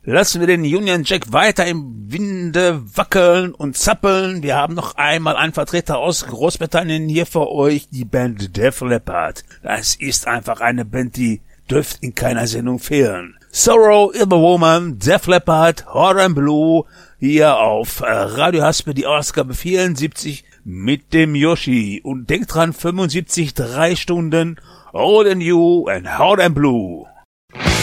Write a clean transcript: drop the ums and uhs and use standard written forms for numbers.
Lassen wir den Union Jack weiter im Winde wackeln und zappeln. Wir haben noch einmal einen Vertreter aus Großbritannien hier für euch, die Band Def Leppard. Das ist einfach eine Band, die dürfte in keiner Sendung fehlen. Sorrow is a Woman, Def Leppard, Hot and Blue, hier auf Radio Haspe, die Ausgabe 74 mit dem Yoshi. Und denkt dran, 75, 3 Stunden, Old and New and Hot and Blue.